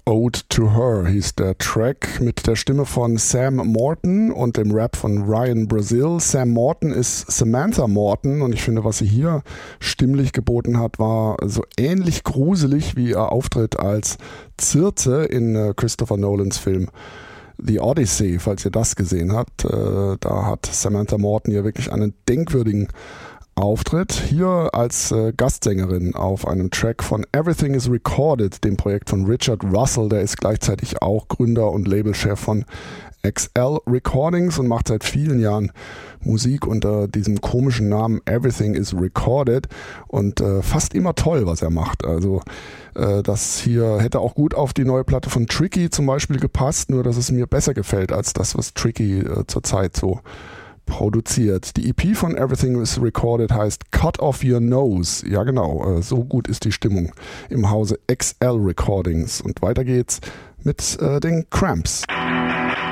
Ode to Her hieß der Track mit der Stimme von Sam Morton und dem Rap von Ryan Brazil. Sam Morton ist Samantha Morton und ich finde, was sie hier stimmlich geboten hat, war so ähnlich gruselig wie ihr Auftritt als Circe in Christopher Nolans Film The Odyssey, falls ihr das gesehen habt. Da hat Samantha Morton ja wirklich einen denkwürdigen Auftritt, hier als Gastsängerin auf einem Track von Everything is Recorded, dem Projekt von Richard Russell. Der ist gleichzeitig auch Gründer und Labelchef von XL Recordings und macht seit vielen Jahren Musik unter diesem komischen Namen Everything is Recorded und fast immer toll, was er macht. Also das hier hätte auch gut auf die neue Platte von Tricky zum Beispiel gepasst, nur dass es mir besser gefällt als das, was Tricky zurzeit so produziert. Die EP von Everything is Recorded heißt Cut Off Your Nose. Ja genau, so gut ist die Stimmung im Hause XL Recordings. Und weiter geht's mit den Cramps.